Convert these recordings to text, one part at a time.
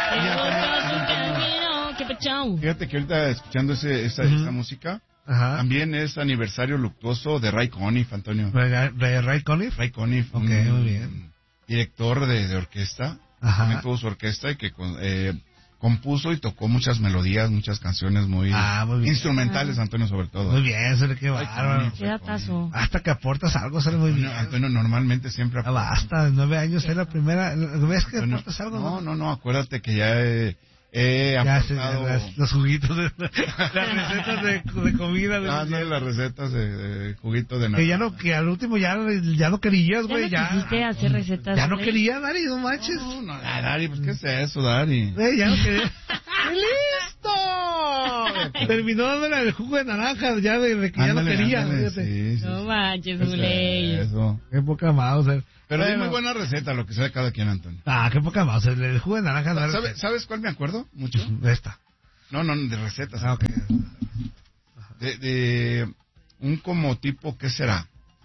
Fíjate que ahorita escuchando esa música, también es aniversario luctuoso de Ray Conniff, Antonio. ¿De Ray Conniff? Ray Conniff, muy bien. Director de orquesta. También tuvo su orquesta y que compuso y tocó muchas melodías, muchas canciones muy instrumentales, Antonio, sobre todo. Muy bien, eso qué bárbaro. Hasta que aportas algo, sale muy bien. Antonio normalmente siempre aporta. Basta, 9 años es la primera. ¿Ves que aportas algo? No, acuérdate que ya aportado... los juguitos, las recetas de comida. Las recetas de juguito de Navidad. Que al último ya no querías, güey. ¿Ya no quisiste hacer recetas? Ya no quería, Dari, no manches. No, Dari, pues ¿qué es eso, Dari? Ya no quería. ¡Listo! Terminó dándole el jugo de naranja, ya de que ya no quería. Sí. No manches, Zuley. Eso. Qué poca Mauser. Pero es muy buena receta lo que sea de cada quien, Antonio. Qué poca Mauser. El jugo de naranja. ¿Sabes cuál me acuerdo mucho? Esta. No, de recetas. Okay. De un como tipo, ¿qué será?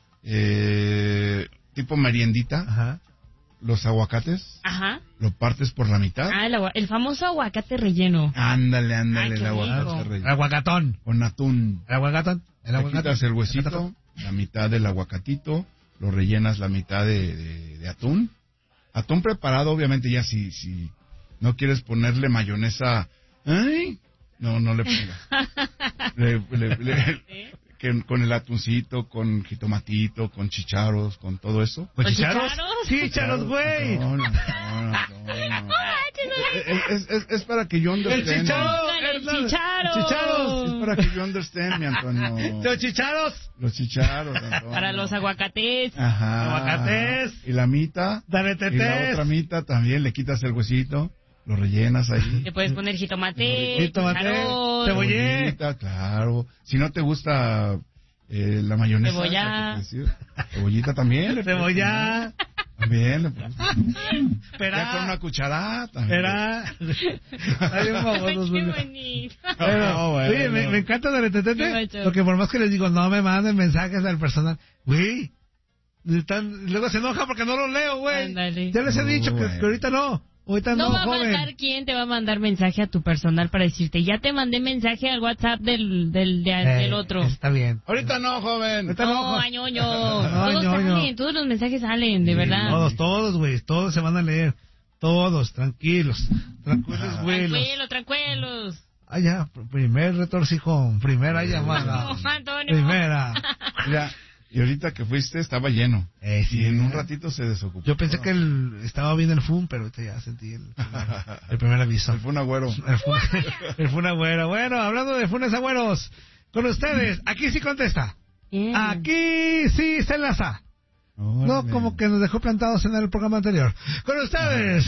Tipo meriendita. Ajá. Los aguacates. Ajá. Lo partes por la mitad. El famoso aguacate relleno. Ándale, el aguacate relleno. Aguacatón. Con atún. El aguacatón. Le quitas el huesito, la mitad del aguacatito, lo rellenas la mitad de atún. Atún preparado, obviamente, ya si no quieres ponerle mayonesa, no le pongas. Con el atuncito, con jitomatito, con chicharos, con todo eso. ¿Con chicharos? ¡Chícharos, güey! No. Es para que yo understand. ¡El chicharos! Es para que yo understand, mi Antonio. ¿Los chicharos? Los chicharos, Antonio. Para los aguacates. Ajá. Aguacates. Y la mitad. Y la otra mitad también le quitas el huesito. Lo rellenas ahí. Le puedes poner jitomate, cebollita, claro. Si no te gusta la mayonesa, cebollita también. Cebolla. También le pones. Ya con una cucharada también. Qué bonito. Oye, me encanta de Retetete, porque por más que les digo, no me manden mensajes al personal, güey. Luego se enoja porque no los leo, güey. Ya les he dicho que ahorita no. No va a mandar quién te va a mandar mensaje a tu personal para decirte, ya te mandé mensaje al WhatsApp del otro. Está bien. Ahorita no, joven. Ñoño. Todos los mensajes salen, de verdad. Todos, güey, todos se van a leer. Todos, tranquilos, tranquilos. Ya, primer retorcijón, primera llamada. No, Antonio. Primera. Ya. Y ahorita que fuiste estaba lleno. Sí, y en un ratito se desocupó. Yo pensé que estaba bien el FUN, pero ahorita ya sentí el primer aviso. El FUN agüero. El FUN agüero. Bueno, hablando de FUNes agüeros, con ustedes, aquí sí contesta. Aquí sí se enlaza. No como que nos dejó plantados en el programa anterior. Con ustedes.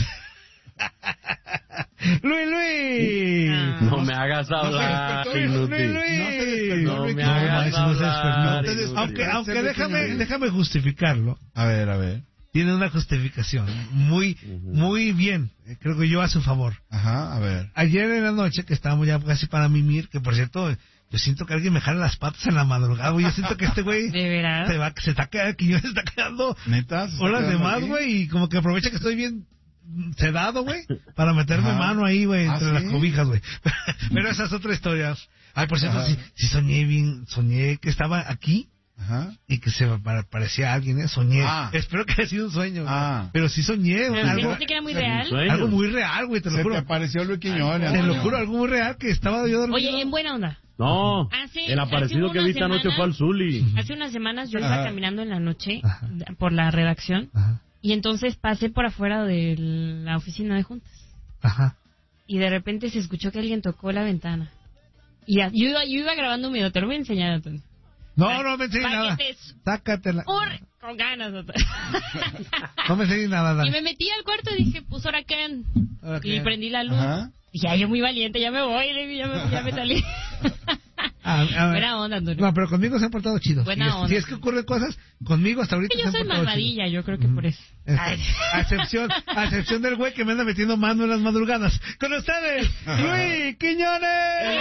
Luis. No me hagas hablar, inútil. No me hagas hablar. Aunque déjame justificarlo. A ver. Tiene una justificación muy bien. Creo que yo a su favor. Ajá, a ver. Ayer en la noche, que estábamos ya casi para mimir, que por cierto, yo siento que alguien me jala las patas en la madrugada, güey. Yo siento que este güey ¿de verdad? se está quedando ¿neta? horas de más, güey, y como que aprovecha que estoy bien sedado, güey, para meterme mano ahí, güey, entre las cobijas, güey. Pero esa es otra historia. Ay, por cierto, sí soñé que estaba aquí. Ajá. Y que se parecía a alguien, soñé. Espero que haya sido un sueño. Pero sí soñé. ¿Pero que era muy real? Algo muy real, güey, te lo juro. Se te apareció Luis Quiñones. Te lo juro, algo muy real que estaba yo dormido. Oye, en buena onda. No, el aparecido que viste anoche fue al Zuli. Hace unas semanas yo estaba caminando en la noche por la redacción. Y entonces pasé por afuera de la oficina de juntas. Y de repente se escuchó que alguien tocó la ventana. Y yo iba grabando un video, te lo voy a enseñar, Antonio. No me enseñes nada. Sácatela. Con ganas. No me enseñes nada. Y me metí al cuarto y dije, pues ahora qué. Y prendí la luz. Y ya yo muy valiente, ya me voy, ya me salí. Buena onda, Antonio. No, pero conmigo se han portado chidos. Buena onda. Si es que ocurren cosas, conmigo hasta ahorita yo se han portado chidos. Yo soy malvadilla, yo creo que por eso. A excepción del güey que me anda metiendo mano en las madrugadas. Con ustedes, Luis Quiñones.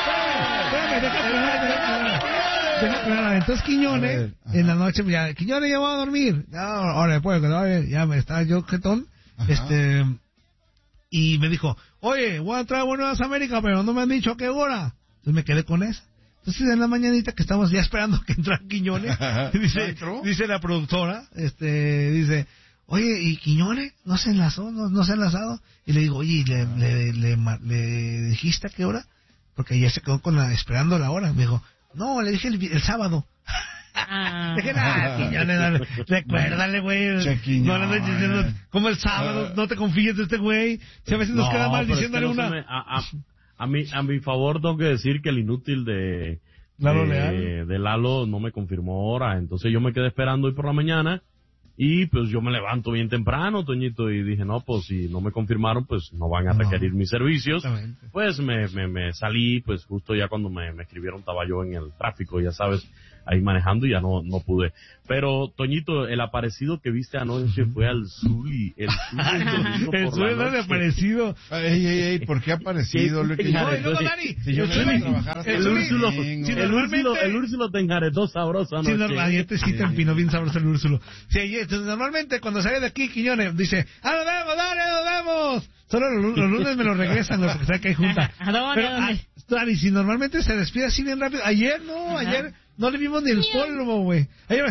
Entonces Quiñones, en la noche, Quiñones ya va a dormir. Ahora después, ya me estaba yo jetón. y me dijo, oye, voy a entrar a Buenos América, pero no me han dicho a qué hora. Entonces me quedé con esa. Entonces en la mañanita que estamos ya esperando que entrara Quiñones, dice la productora, dice, oye, ¿y Quiñones? ¿No se enlazó? ¿No se ha enlazado? Y le digo, oye, ¿le dijiste a qué hora? Porque ya se quedó esperando la hora. Me dijo, no, le dije el sábado. Dije, Quiñones, recuérdale, güey. No le andes diciendo, como el sábado, no te confíes de este güey. Si a veces nos queda mal diciéndole A mi favor tengo que decir que el inútil de Lalo no me confirmó hora, entonces yo me quedé esperando hoy por la mañana y pues yo me levanto bien temprano, Toñito, y dije, no, pues si no me confirmaron, pues no van a requerir mis servicios. Pues me salí, pues justo ya cuando me escribieron estaba yo en el tráfico, ya sabes, ahí manejando y ya no pude. Pero, Toñito, el aparecido que viste anoche fue al Zuli. El Zuli no es aparecido. Ey, ¿por qué aparecido? No, Dani. Si yo no iba a trabajar el Úrsulo te enjaretó sabroso anoche. Ayer te empinó bien sabroso el Úrsulo. Sí, normalmente cuando sale de aquí, Quiñones dice, nos vemos, dale, nos vemos. Solo los lunes me lo regresan, porque sabe que hay junta. ¿A dónde? Dani, si normalmente se despide así bien rápido. Ayer no le vimos ni el polvo, güey. Ayer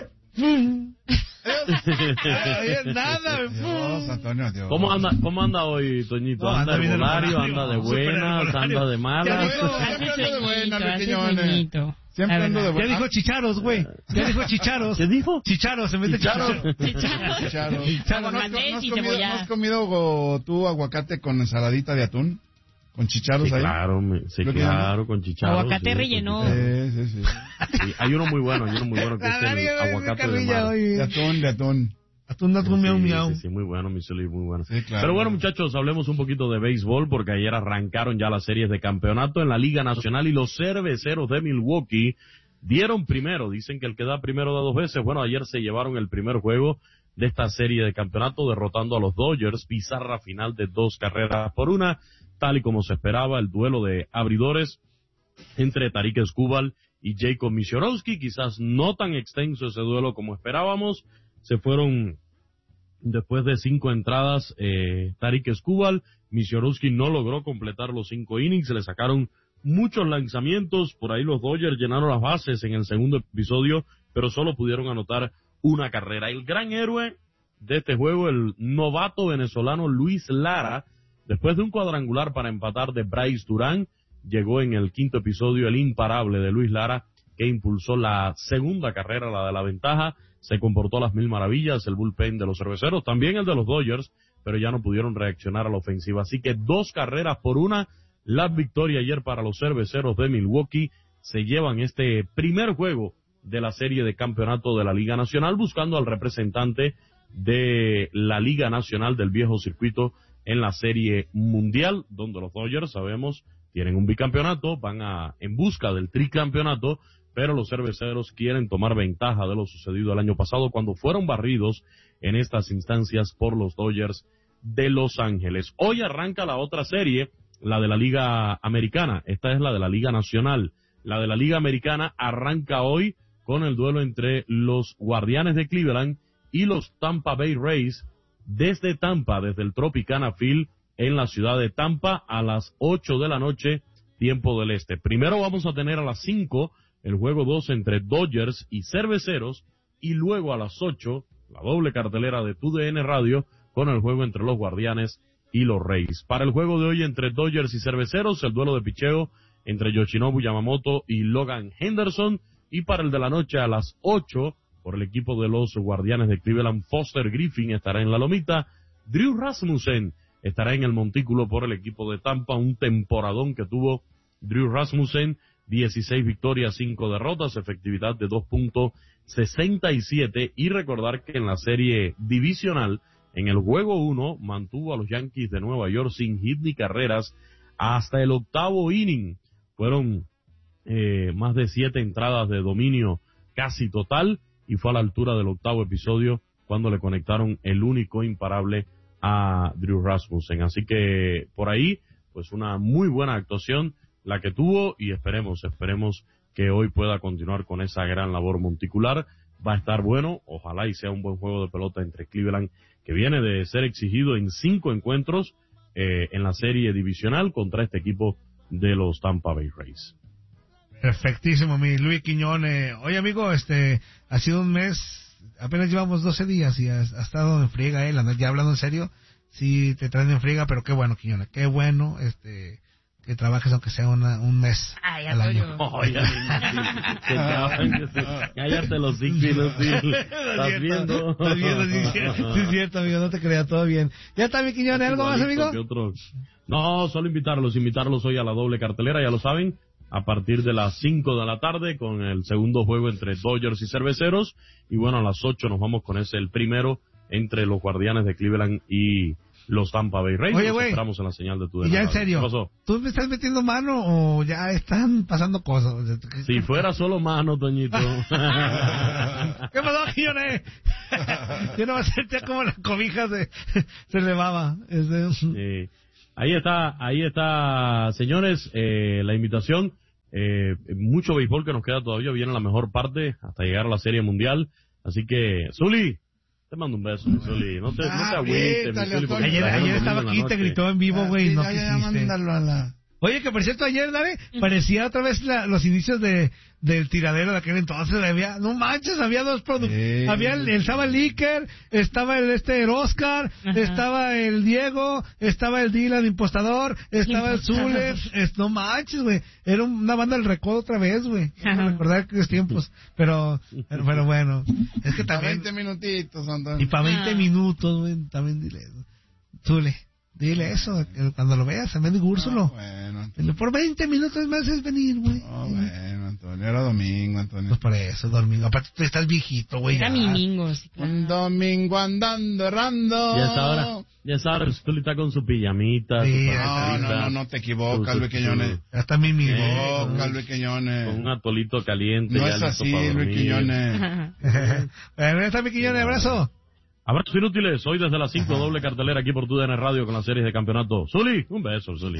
nada, Dios, Antonio, Dios. ¿Cómo anda hoy, Toñito? ¿Anda de volario? ¿Anda de buenas? ¿Anda de malas? Siempre ando de buenas. Ya dijo chicharos, güey. Ya dijo chicharos. ¿Qué dijo? Chicharos, en vez de chicharos. ¿No has comido tú aguacate con ensaladita de atún? ¿Con chicharos ahí? Claro, con chicharos. Aguacate relleno. Sí. Hay uno muy bueno que es el aguacate de atún. Atún, miau. Sí, muy bueno, mi Zuli, muy bueno. Sí, claro. Pero bueno, muchachos, hablemos un poquito de béisbol, porque ayer arrancaron ya las series de campeonato en la Liga Nacional y los Cerveceros de Milwaukee dieron primero. Dicen que el que da primero da dos veces. Bueno, ayer se llevaron el primer juego de esta serie de campeonato derrotando a los Dodgers, pizarra final de 2-1, tal y como se esperaba, el duelo de abridores entre Tarik Skubal y Jacob Misiorowski, quizás no tan extenso ese duelo como esperábamos. Se fueron después de 5 entradas Tarik Skubal. Misiorowski no logró completar los 5 innings, le sacaron muchos lanzamientos, por ahí los Dodgers llenaron las bases en el segundo episodio, pero solo pudieron anotar una carrera. El gran héroe de este juego, el novato venezolano Luis Lara, después de un cuadrangular para empatar de Bryce Durán, llegó en el quinto episodio el imparable de Luis Lara, que impulsó la segunda carrera, la de la ventaja. Se comportó a las mil maravillas el bullpen de los Cerveceros, también el de los Dodgers, pero ya no pudieron reaccionar a la ofensiva. Así que 2-1, la victoria ayer para los Cerveceros de Milwaukee. Se llevan este primer juego de la serie de campeonato de la Liga Nacional, buscando al representante de la Liga Nacional del viejo circuito en la Serie Mundial, donde los Dodgers, sabemos, tienen un bicampeonato, van en busca del tricampeonato, pero los Cerveceros quieren tomar ventaja de lo sucedido el año pasado cuando fueron barridos en estas instancias por los Dodgers de Los Ángeles. Hoy arranca la otra serie, la de la Liga Americana. Esta es la de la Liga Nacional. La de la Liga Americana arranca hoy con el duelo entre los Guardianes de Cleveland y los Tampa Bay Rays desde Tampa, desde el Tropicana Field en la ciudad de Tampa a las 8 de la noche, tiempo del este. Primero vamos a tener a las 5 el juego 2 entre Dodgers y Cerveceros, y luego a las 8 la doble cartelera de TUDN Radio con el juego entre los Guardianes y los Rays. Para el juego de hoy entre Dodgers y Cerveceros, el duelo de picheo entre Yoshinobu Yamamoto y Logan Henderson, y para el de la noche a las 8 por el equipo de los Guardianes de Cleveland, Foster Griffin estará en la lomita, Drew Rasmussen estará en el montículo por el equipo de Tampa, un temporadón que tuvo Drew Rasmussen, 16 victorias, 5 derrotas, efectividad de 2.67, y recordar que en la serie divisional, en el juego 1, mantuvo a los Yankees de Nueva York sin hit ni carreras hasta el octavo inning. Fueron más de 7 entradas de dominio casi total, y fue a la altura del octavo episodio cuando le conectaron el único imparable a Drew Rasmussen. Así que por ahí, pues una muy buena actuación la que tuvo, y esperemos que hoy pueda continuar con esa gran labor monticular. Va a estar bueno, ojalá y sea un buen juego de pelota entre Cleveland, que viene de ser exigido en 5 encuentros, en la serie divisional contra este equipo de los Tampa Bay Rays. Perfectísimo, mi Luis Quiñones. Oye, amigo, ha sido un mes, apenas llevamos 12 días y ha estado en friega, ya hablando en serio, sí te traen en friega, pero qué bueno, Quiñones, qué bueno, que trabajes aunque sea un mes al año. Cállate los signos, ¿estás viendo? Sí, es cierto, amigo, no te creas, todo bien. ¿Ya está, mi Quiñones? ¿Algo más, amigo? No, solo invitarlos hoy a la doble cartelera, ya lo saben, a partir de las 5 de la tarde con el segundo juego entre Dodgers y Cerveceros, y bueno, a las 8 nos vamos con el primero entre los Guardianes de Cleveland y los Tampa Bay Rays. Oye, güey, esperamos en la señal de tu y ya en serio, ¿qué pasó? ¿Tú me estás metiendo mano o ya están pasando cosas? Si fuera solo mano, Toñito. ¿Qué pasó, Quiñones? Yo no me sentía como las cobijas se elevaba. Sí. Ahí está, señores, la invitación. Mucho béisbol que nos queda todavía, viene la mejor parte hasta llegar a la Serie Mundial. Así que, Zuli, te mando un beso, Zuli. No te agüites, Zuli. Ayer estaba aquí, te gritó en vivo, güey. No quisiste. Oye, que por cierto, ayer, Dale, parecía otra vez los inicios del tiradero de aquel entonces. No manches, había dos productos. Estaba el Iker, estaba el Oscar, estaba el Diego, estaba el Dylan Impostador, estaba el Zule. No manches, güey. Era una banda del recodo otra vez, güey. No recordar aquellos tiempos. Pero bueno. Es que también. Para 20 minutitos, Antonio. Y para 20 minutos, güey, también dile. Zule. Dile eso, cuando lo veas, también digo Úrsulo. Bueno, por 20 minutos me haces venir, güey. Bueno, Antonio, era domingo, Antonio. Pues por eso, domingo. Aparte tú estás viejito, güey. Era domingo, sí, claro. Un domingo andando, errando. Ya es ahora, tú está con su pijamita. Sí, no te equivocas, Luis Quiñones. Ya está mi amigo. Luis Quiñones. Con un atolito caliente. No es así, Luis Quiñones. Bueno, ya está mi Quiñones, abrazo. Abrazos inútiles, hoy desde las 5, doble cartelera aquí por TUDN Radio con las series de campeonato. Zuli, un beso, Zuli.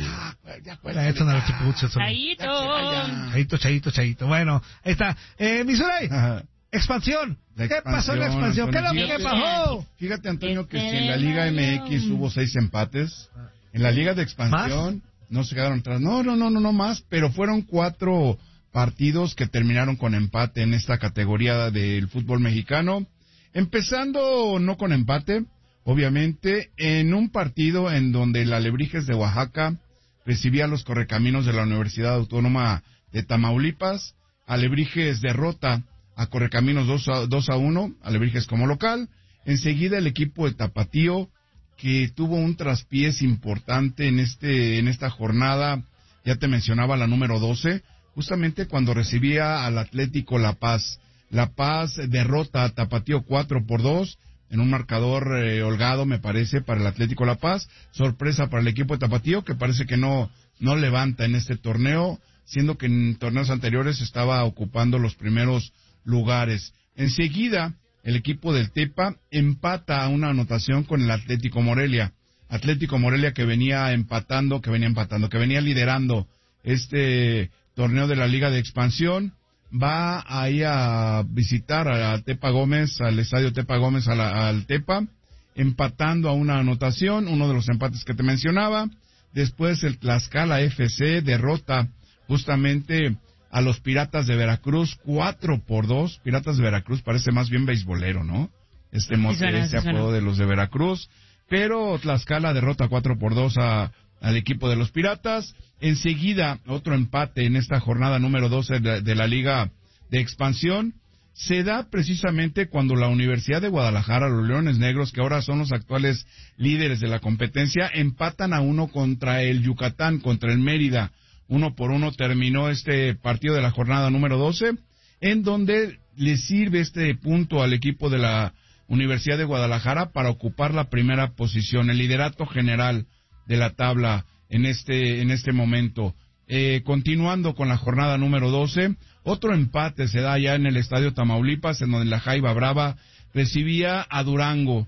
Chayito. Bueno, ahí está. Mi Zulay, expansión. ¿Qué pasó en la expansión? ¿Qué es lo que pasó? Fíjate, Antonio, que si en la Liga MX hubo 6 empates, en la Liga de Expansión no se quedaron atrás. No más, pero fueron 4 partidos que terminaron con empate en esta categoría del fútbol mexicano. Empezando no con empate, obviamente, en un partido en donde el Alebrijes de Oaxaca recibía a los Correcaminos de la Universidad Autónoma de Tamaulipas. Alebrijes derrota a Correcaminos 2-1, Alebrijes como local. Enseguida el equipo de Tapatío, que tuvo un traspiés importante en esta jornada, ya te mencionaba la número 12, justamente cuando recibía al Atlético La Paz. La Paz derrota a Tapatío 4-2 en un marcador holgado, me parece, para el Atlético La Paz. Sorpresa para el equipo de Tapatío, que parece que no levanta en este torneo, siendo que en torneos anteriores estaba ocupando los primeros lugares. Enseguida, el equipo del Tepa empata a una anotación con el Atlético Morelia. Atlético Morelia que venía liderando este torneo de la Liga de Expansión. Va ahí a visitar a Tepa Gómez, al estadio Tepa Gómez, al Tepa, empatando a una anotación, uno de los empates que te mencionaba. Después el Tlaxcala FC derrota justamente a los Piratas de Veracruz 4-2. Piratas de Veracruz parece más bien beisbolero, ¿no? Este apodo de los de Veracruz. Pero Tlaxcala derrota 4-2 al equipo de los Piratas. Enseguida, otro empate en esta jornada número 12 de la Liga de Expansión. Se da precisamente cuando la Universidad de Guadalajara, los Leones Negros, que ahora son los actuales líderes de la competencia, empatan a 1 contra el Yucatán, contra el Mérida. 1-1 terminó este partido de la jornada número 12, en donde le sirve este punto al equipo de la Universidad de Guadalajara para ocupar la primera posición, el liderato general de la tabla en este momento. Continuando con la jornada número 12, otro empate se da ya en el Estadio Tamaulipas, en donde la Jaiba Brava recibía a Durango.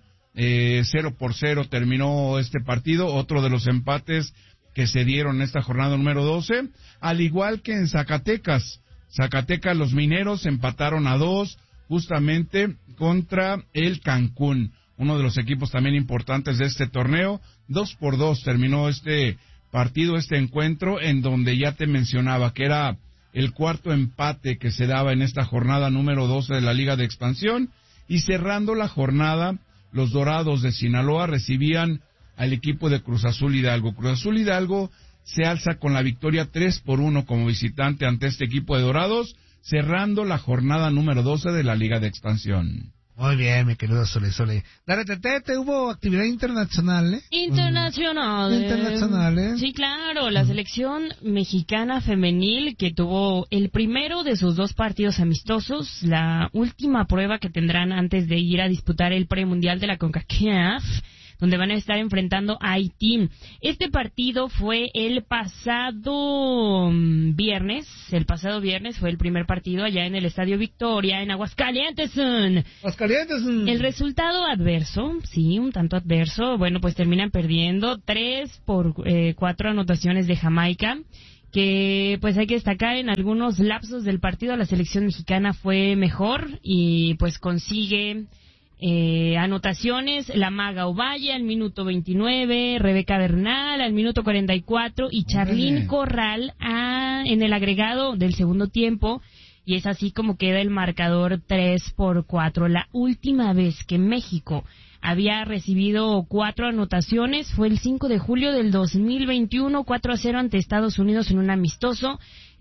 0-0 terminó este partido, otro de los empates que se dieron en esta jornada número 12, al igual que en Zacatecas. Los Mineros empataron a 2 justamente contra el Cancún, uno de los equipos también importantes de este torneo. 2-2 terminó este partido, este encuentro, en donde ya te mencionaba que era el cuarto empate que se daba en esta jornada número 12 de la Liga de Expansión, y cerrando la jornada, los Dorados de Sinaloa recibían al equipo de Cruz Azul Hidalgo. Cruz Azul Hidalgo se alza con la victoria 3-1 como visitante ante este equipo de Dorados, cerrando la jornada número 12 de la Liga de Expansión. Muy bien, mi querido Sole. Tete, hubo actividad internacional, ¿eh? Internacional. Sí, claro, la selección mexicana femenil que tuvo el primero de sus 2 partidos amistosos, la última prueba que tendrán antes de ir a disputar el premundial de la CONCACAF, donde van a estar enfrentando a Haití. Este partido fue el pasado viernes fue el primer partido allá en el Estadio Victoria, en Aguascalientes. El resultado adverso, sí, un tanto adverso, bueno, pues terminan perdiendo 3-4 anotaciones de Jamaica, que pues hay que destacar en algunos lapsos del partido la selección mexicana fue mejor y pues consigue anotaciones, la Maga Ovalle al minuto 29, Rebeca Bernal al minuto 44 y Charlín Corral en el agregado del segundo tiempo, y es así como queda el marcador 3-4. La última vez que México había recibido 4 anotaciones fue el 5 de julio del 2021, 4-0 ante Estados Unidos en un amistoso.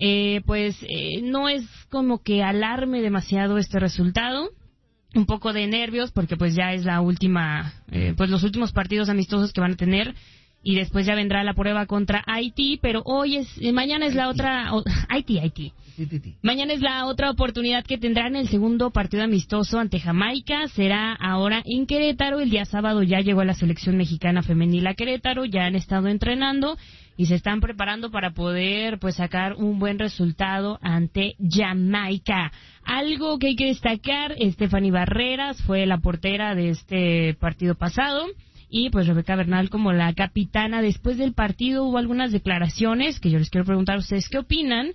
No es como que alarme demasiado este resultado. Un poco de nervios porque pues ya es la última, los últimos partidos amistosos que van a tener, y después ya vendrá la prueba contra Haití, pero mañana es la otra, Haití. Mañana es la otra oportunidad que tendrán. El segundo partido amistoso ante Jamaica será ahora en Querétaro. El día sábado ya llegó la selección mexicana femenil a Querétaro, ya han estado entrenando y se están preparando para poder pues sacar un buen resultado ante Jamaica. Algo que hay que destacar, Stephanie Barreras fue la portera de este partido pasado, y pues Rebeca Bernal como la capitana. Después del partido hubo algunas declaraciones que yo les quiero preguntar a ustedes qué opinan.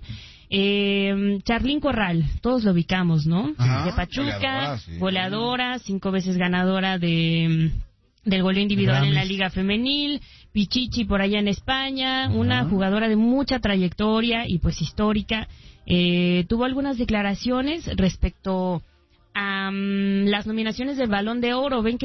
Charlín Corral, todos lo ubicamos, ¿no? Ajá, de Pachuca, goleadora, 5 veces ganadora del goleo individual en la Liga Femenil, Pichichi por allá en España, una jugadora de mucha trayectoria y pues histórica. Tuvo algunas declaraciones respecto a las nominaciones del Balón de Oro. Ven que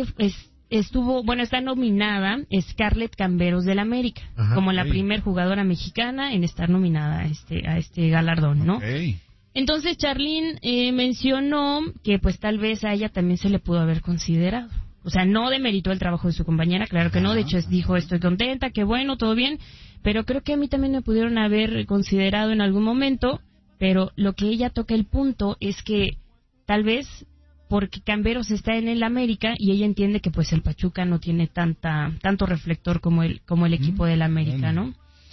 está nominada Scarlett Camberos del América, como la primer jugadora mexicana en estar nominada a este galardón, ¿no? Entonces Charlín mencionó que pues tal vez a ella también se le pudo haber considerado. O sea, no demeritó el trabajo de su compañera, claro que no. De hecho, dijo, estoy contenta, qué bueno, todo bien. Pero creo que a mí también me pudieron haber considerado en algún momento. Pero lo que ella toca el punto es que tal vez porque Camberos está en el América y ella entiende que pues el Pachuca no tiene tanto reflector como el equipo del América, ¿no?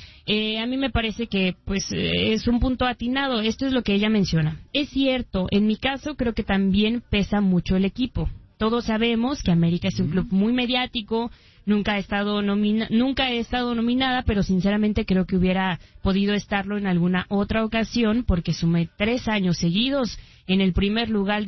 A mí me parece que pues es un punto atinado. Esto es lo que ella menciona. Es cierto, en mi caso creo que también pesa mucho el equipo. Todos sabemos que América es un club muy mediático, nunca he estado nominada, pero sinceramente creo que hubiera podido estarlo en alguna otra ocasión, porque sumé 3 años seguidos en el primer lugar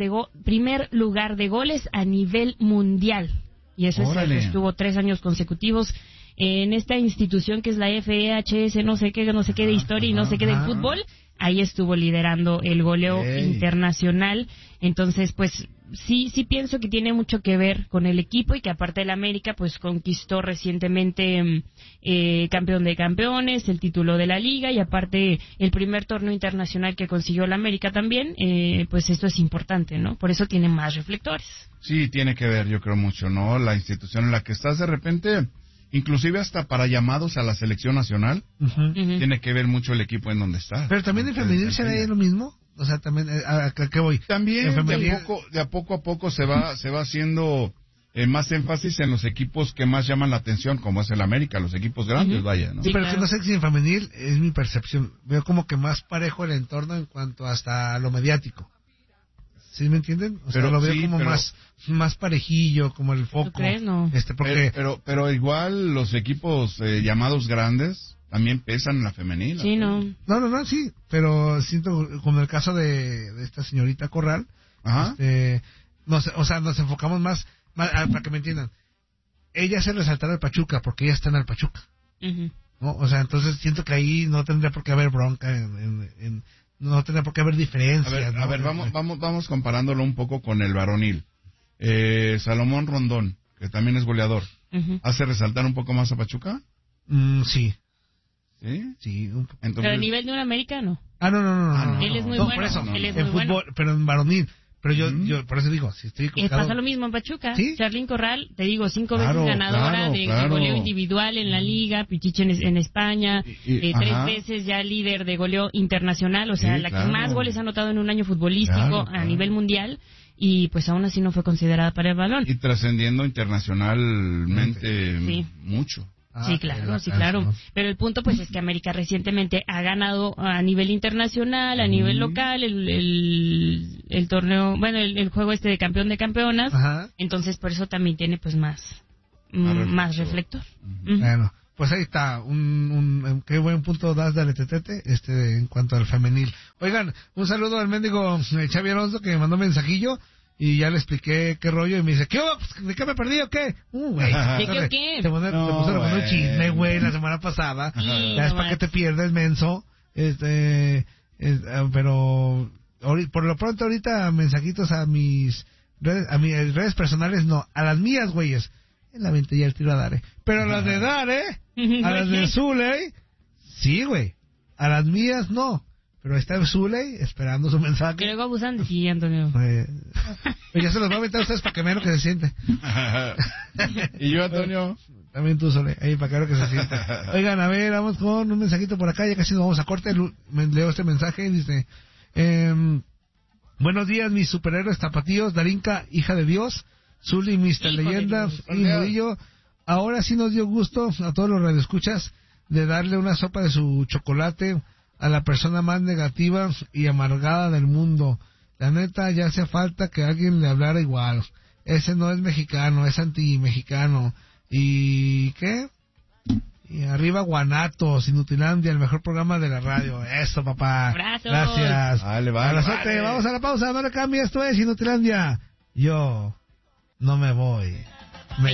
de goles a nivel mundial. Y eso estuvo 3 años consecutivos en esta institución que es la FEHS, no sé qué de historia y no sé qué de fútbol. Ahí estuvo liderando el goleo internacional. Entonces, pues sí pienso que tiene mucho que ver con el equipo, y que aparte del América, pues conquistó recientemente campeón de campeones, el título de la Liga, y aparte el primer torneo internacional que consiguió el América también. Pues esto es importante, ¿no? Por eso tiene más reflectores. Sí, tiene que ver, yo creo mucho, ¿no? La institución en la que estás, de repente, inclusive hasta para llamados a la selección nacional, tiene que ver mucho el equipo en donde está. Pero también en femenil será lo mismo. O sea, también, ¿a qué voy? También de a poco a poco se va haciendo más énfasis en los equipos que más llaman la atención, como es el América, los equipos grandes, vaya, ¿no? Sí, pero que no sé si en femenil es mi percepción. Veo como que más parejo el entorno en cuanto hasta lo mediático. ¿Sí me entienden? O sea, lo veo como más parejillo, como el foco. ¿Tú crees? No. Porque... Pero igual los equipos llamados grandes también pesan en la femenil. Sí, ¿no? No, sí, pero siento como el caso de esta señorita Corral. Nos enfocamos más para que me entiendan. ella hace resaltar al Pachuca porque ella está en el Pachuca. ¿No? O sea, entonces siento que ahí no tendría por qué haber bronca, no tendría por qué haber diferencias. A ver, vamos comparándolo un poco con el varonil. Salomón Rondón, que también es goleador, ¿hace resaltar un poco más a Pachuca? Sí. ¿Sí? Sí. Entonces, pero a nivel de un americano. No. Él es muy bueno. Por eso, él es en muy fútbol, bueno. pero en varonil. Pero yo por eso digo, si estoy equivocado... Pasa lo mismo en Pachuca. ¿Sí? Charlín Corral, te digo, 5 veces ganadora de goleo individual en la liga, Pichichi en España, 3 veces ya líder de goleo internacional, o sea, la que más goles ha anotado en un año futbolístico a nivel mundial, y pues aún así no fue considerada para el balón. Y trascendiendo internacionalmente mucho. Sí, claro. Pero el punto pues es que América recientemente ha ganado a nivel internacional, a nivel local, el torneo, bueno, el juego de campeón de campeonas. Entonces por eso también tiene pues más reflector. Bueno, pues ahí está, qué buen punto das de Aretetete, en cuanto al femenil. Oigan, un saludo al mendigo Xavi Alonso que me mandó mensajillo. Y ya le expliqué qué rollo y me dice, ¿qué? ¿De qué me perdí o qué? Güey. ¿De qué? Te pusieron con un chisme, güey, la semana pasada. Ya es para que te pierdes, menso. Pero por lo pronto ahorita mensajitos a mis redes personales, no, a las mías, güeyes. En la mente ya el tiro a Dare. Pero a las de Dare, a las de Zuley, sí, güey. A las mías, no. Pero está Zuley esperando su mensaje. Que luego abusan de ti, Antonio. Pues ya se los voy a meter a ustedes para que vean lo que se siente. ¿Y yo, Antonio? También tú, Zuley, ahí para que vean lo que se siente. Oigan, a ver, vamos con un mensajito por acá, ya casi nos vamos a corte. Leo este mensaje y dice... buenos días, mis superhéroes tapatíos, Darinka, hija de Dios, Zuli, Mr. Leyenda y Murillo. Ahora sí nos dio gusto a todos los radioescuchas de darle una sopa de su chocolate a la persona más negativa y amargada del mundo. La neta, ya hacía falta que alguien le hablara igual. Ese no es mexicano, es anti-mexicano. ¿Y qué? Y arriba Guanatos, Inutilandia, el mejor programa de la radio. Eso, papá. ¡Abrazos! Gracias. Vale. Vamos a la pausa, no le cambies, esto es Inutilandia. Yo no me voy.